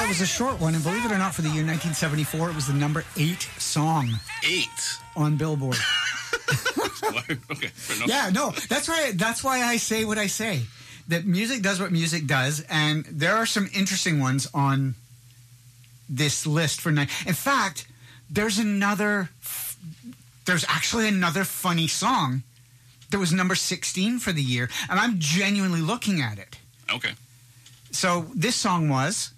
it was a short one, and believe it or not, for the year 1974, it was the number 8 song. 8? On Billboard. Okay, fair enough. Yeah, no, that's why I say what I say. That music does what music does, and there are some interesting ones on this list for night. In fact, there's actually another funny song that was number 16 for the year, and I'm genuinely looking at it. Okay. So this song was...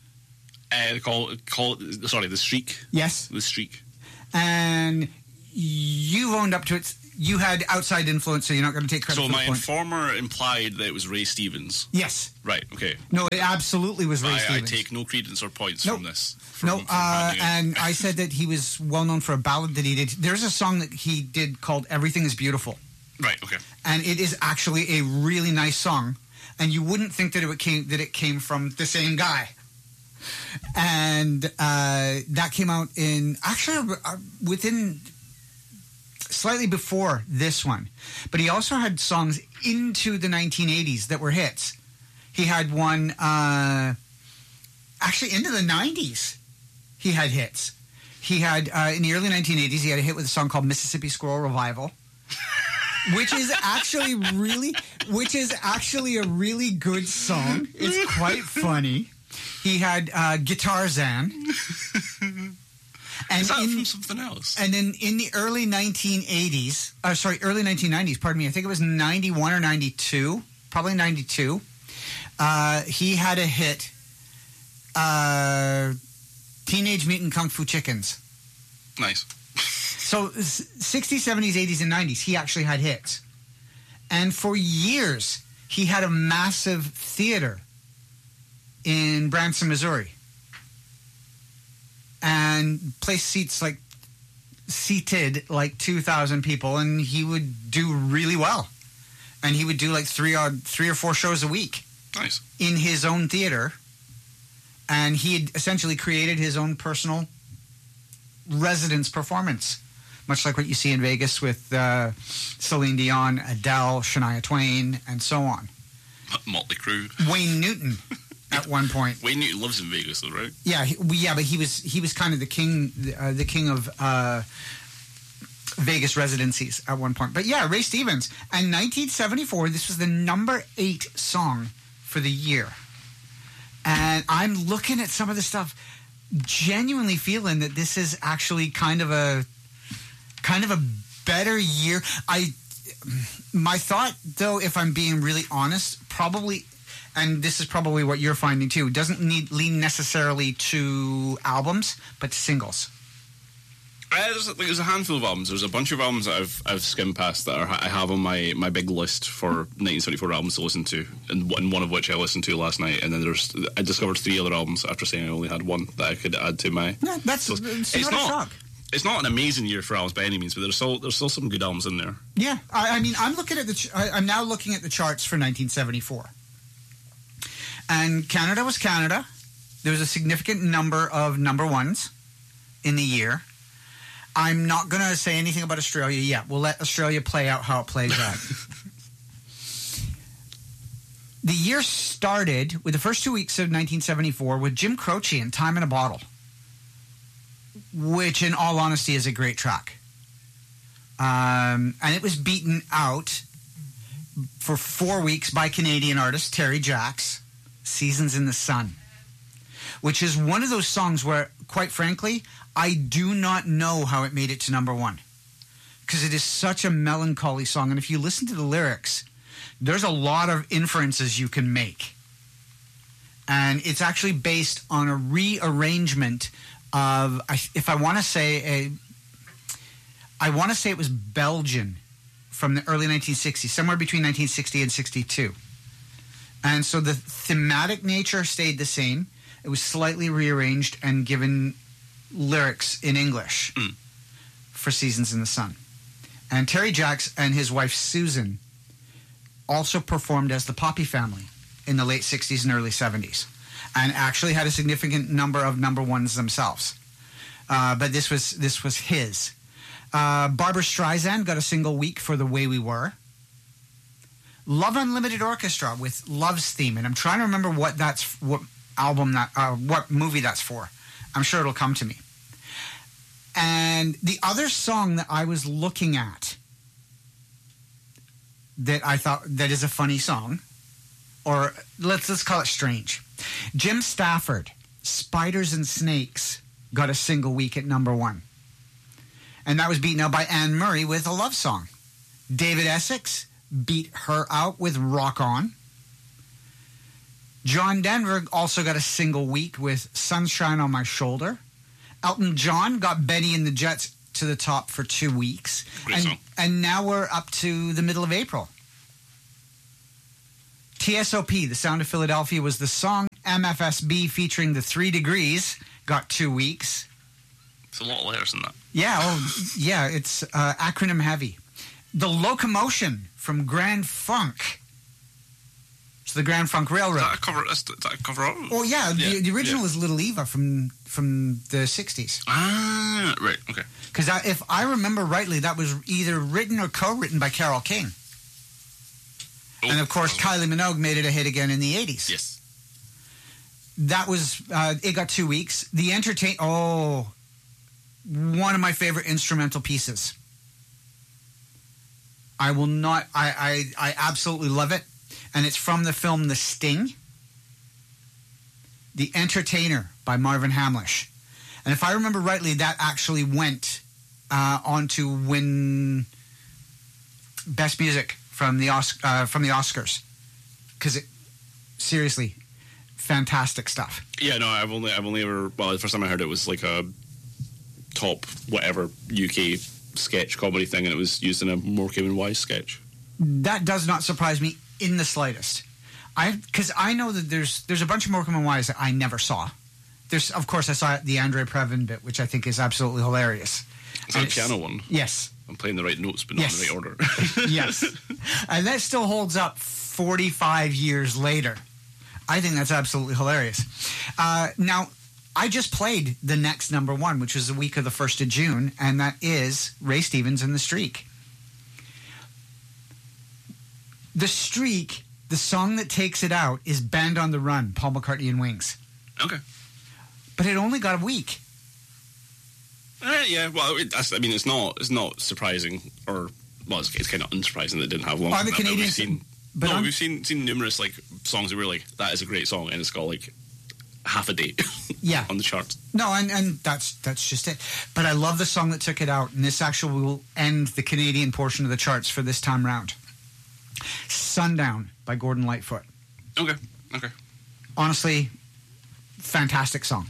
The Streak. Yes. The Streak. And you owned up to it. You had outside influence, so you're not going to take credit for the point. So my informer implied that it was Ray Stevens. Yes. Right, okay. No, it absolutely was Ray Stevens. I take no credence or points from this. And I said that he was well known for a ballad that he did. There's a song that he did called Everything is Beautiful. Right, okay. And it is actually a really nice song. And you wouldn't think that it came from the same guy. And that came out in actually within slightly before this one. But he also had songs into the 1980s that were hits. He had one actually into the 90s. He had hits. He had in the early 1980s he had a hit with a song called Mississippi Squirrel Revival. Which is actually a really good song. It's quite funny. He had Guitarzan. And is that from something else? And then in the early 1990s, pardon me, I think it was 91 or 92, probably 92, he had a hit, Teenage Mutant Kung Fu Chickens. Nice. So 60s, 70s, 80s, and 90s, he actually had hits. And for years, he had a massive theater in Branson, Missouri. And seated like 2,000 people, and he would do really well. And he would do like three or four shows a week. Nice. In his own theater. And he had essentially created his own personal residence performance. Much like what you see in Vegas with Celine Dion, Adele, Shania Twain, and so on. Motley Crue. Wayne Newton at one point. Wayne Newton lives in Vegas, though, right? Yeah, but he was kind of the king of Vegas residencies at one point. But yeah, Ray Stevens. And 1974, this was the number 8 song for the year. And I'm looking at some of the stuff, genuinely feeling that this is actually kind of a better year. My thought, though, if I'm being really honest, probably, and this is probably what you're finding too, doesn't lean necessarily to albums, but to singles. There's a handful of albums. There's a bunch of albums that I've skimmed past that I have on my big list for 1974 albums to listen to, and one of which I listened to last night. And then I discovered 3 other albums after saying I only had one that I could add to my. Yeah, it's not a shock. It's not an amazing year for albums by any means, but there's still some good albums in there. Yeah, I mean, I'm now looking at the charts for 1974, and Canada was Canada. There was a significant number of number ones in the year. I'm not going to say anything about Australia yet. We'll let Australia play out how it plays out. The year started with the first 2 weeks of 1974 with Jim Croce and Time in a Bottle, which in all honesty is a great track. And it was beaten out for 4 weeks by Canadian artist Terry Jacks, Seasons in the Sun, which is one of those songs where, quite frankly, I do not know how it made it to number 1, because it is such a melancholy song. And if you listen to the lyrics, there's a lot of inferences you can make. And it's actually based on a rearrangement of, I want to say it was Belgian from the early 1960s, somewhere between 1960 and 62. And so the thematic nature stayed the same. It was slightly rearranged and given lyrics in English for Seasons in the Sun. And Terry Jacks and his wife Susan also performed as the Poppy Family in the late 60s and early 70s, and actually had a significant number of number ones themselves. But this was his. Barbra Streisand got a single week for The Way We Were. Love Unlimited Orchestra with Love's Theme, and I'm trying to remember what album what movie that's for. I'm sure it'll come to me. And the other song that I was looking at that I thought that is a funny song, or let's call it strange. Jim Stafford, Spiders and Snakes, got a single week at number 1. And that was beaten out by Anne Murray with A Love Song. David Essex beat her out with Rock On. John Denver also got a single week with Sunshine on My Shoulder. Elton John got Benny and the Jets to the top for 2 weeks. Great song. And now we're up to the middle of April. TSOP, The Sound of Philadelphia, was the song. MFSB featuring the 3 Degrees got 2 weeks. It's a lot of letters in that. Yeah, it's acronym heavy. The Locomotion from Grand Funk. It's the Grand Funk Railroad. Is that a cover? Oh, yeah. The original is Little Eva from the 60s. Ah, right. Okay. Because if I remember rightly, that was either written or co-written by Carole King. Oh, and, of course, Kylie Minogue made it a hit again in the 80s. Yes. That was, it got 2 weeks. The one of my favorite instrumental pieces. I absolutely love it. And it's from the film The Sting. The Entertainer by Marvin Hamlish. And if I remember rightly, that actually went on to win Best Music from the Oscars. Because seriously, fantastic stuff. Yeah, no, I've only ever, well, the first time I heard it was like a top whatever UK sketch comedy thing, and it was used in a Morecambe and Wise sketch. That does not surprise me in the slightest. Because I know that there's a bunch of Morecambe and Wise that I never saw. Of course, I saw the Andre Previn bit, which I think is absolutely hilarious. Is that a piano one? Yes. I'm playing the right notes, but not in the right order. Yes. And that still holds up 45 years later. I think that's absolutely hilarious. Now, I just played the next number 1, which was the week of the 1st of June, and that is Ray Stevens and The Streak. The Streak, the song that takes it out, is Band on the Run, Paul McCartney and Wings. Okay. But it only got a week. Yeah, well, it's not surprising, or, well, it's kind of unsurprising that it didn't have long. On the Canadian scene. We've seen numerous like songs that we're like, that is a great song, and it's got like half a day on the charts. No, and that's just it. But I love the song that took it out, and this actually will end the Canadian portion of the charts for this time round. Sundown by Gordon Lightfoot. Okay. Honestly, fantastic song.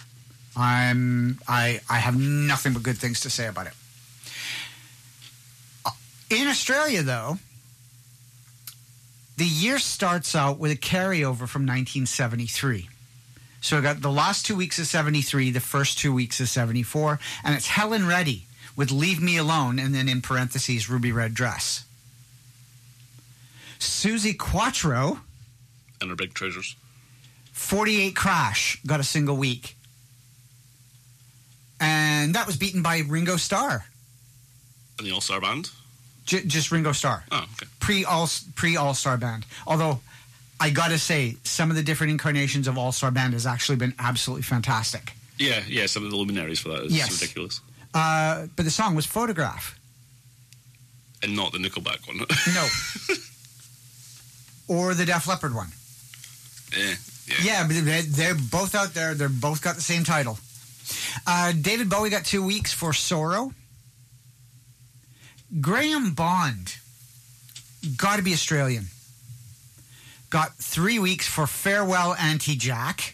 I have nothing but good things to say about it. In Australia, though, the year starts out with a carryover from 1973. So we got the last 2 weeks of 73, the first 2 weeks of 74, and it's Helen Reddy with Leave Me Alone, and then in parentheses, Ruby Red Dress. Suzi Quatro and her big trousers. 48 Crash got a single week. And that was beaten by Ringo Starr. And the All-Star Band? Just Ringo Starr. Oh, okay. Pre-All-Star Band. Although, I gotta say, some of the different incarnations of All-Star Band has actually been absolutely fantastic. Yeah, some of the luminaries for that is ridiculous. But the song was Photograph. And not the Nickelback one. No. Or the Def Leppard one. Yeah, but they're both out there. They're both got the same title. David Bowie got 2 weeks for Sorrow. Graham Bond, got to be Australian, got 3 weeks for Farewell Auntie Jack.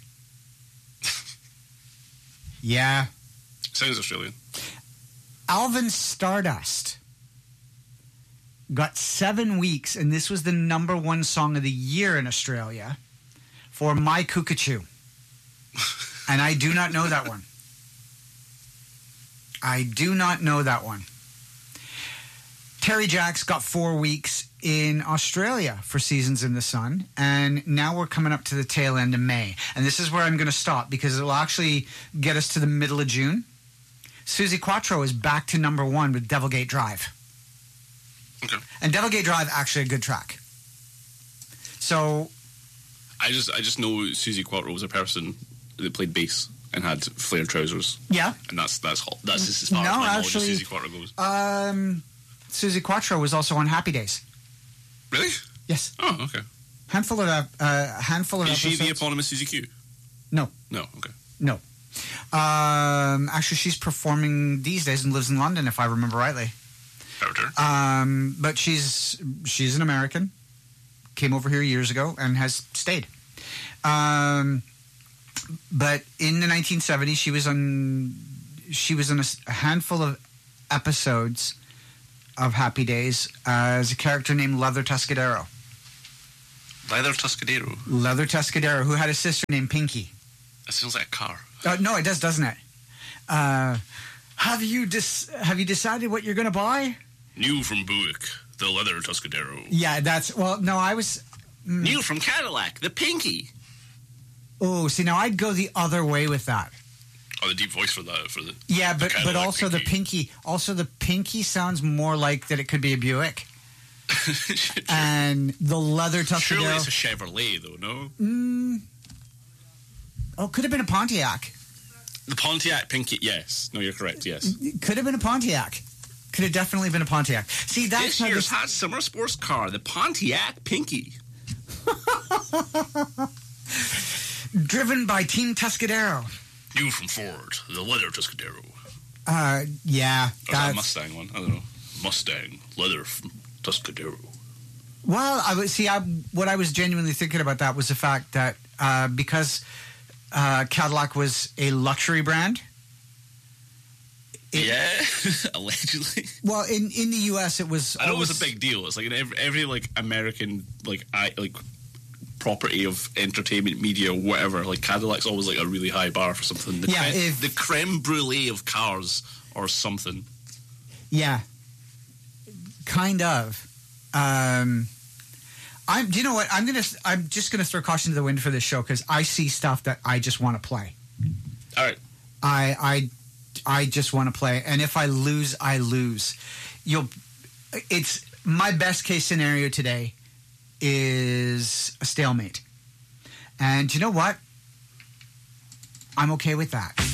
Yeah. Sounds Australian. Alvin Stardust got 7 weeks, and this was the number 1 song of the year in Australia for My Cuckoo. And I do not know that one. Terry Jacks got 4 weeks in Australia for Seasons in the Sun, and now we're coming up to the tail end of May. And this is where I'm going to stop because it will actually get us to the middle of June. Suzi Quatro is back to number 1 with Devilgate Drive. Okay. And Devilgate Drive, actually a good track. So I just know Susie Quattro was a person that played bass and had flared trousers. Yeah. And that's as far as my knowledge of Susie Quattro goes. Susie Quattro was also on Happy Days. Really? Yes. Oh, okay. Handful of Is episodes. she the eponymous Susie Q? No. No, okay. No. Actually, she's performing these days and lives in London, if I remember rightly. But she's an American. Came over here years ago and has stayed. But in the 1970s, she was in a handful of episodes of Happy Days as a character named Leather Tuscadero. Leather Tuscadero? Leather Tuscadero, who had a sister named Pinky. That sounds like a car. No, it does, doesn't it? Have you decided what you're going to buy? New from Buick, the Leather Tuscadero. Yeah, I was... New from Cadillac, the Pinky. Oh, see, now I'd go the other way with that. Oh, the deep voice for the yeah, but also Pinky. the Pinky. Also, the Pinky sounds more like that it could be a Buick. Sure. And the Leather Tuscadero... Surely it's a Chevrolet, though, no? Oh, could have been a Pontiac. The Pontiac Pinky, yes. No, you're correct, yes. Could have been a Pontiac. Could have definitely been a Pontiac. See, that's This year's hot summer sports car, the Pontiac Pinky. Driven by Team Tuscadero. New from Ford, the Leather Tuscadero. Yeah. Or that Mustang one, I don't know. Mustang, Leather from Tuscadero. Well, what I was genuinely thinking about that was the fact that because Cadillac was a luxury brand. Yeah, allegedly. Well, in the U.S., it was. I know it was a big deal. It's like in every like American like property of entertainment media or whatever. Like Cadillac's always like a really high bar for something. The creme brulee of cars or something. Yeah, kind of. Do you know what? I'm just gonna throw caution to the wind for this show because I see stuff that I just want to play. All right. I just want to play, and if I lose, I lose. It's my best case scenario today is a stalemate, and you know what? I'm okay with that.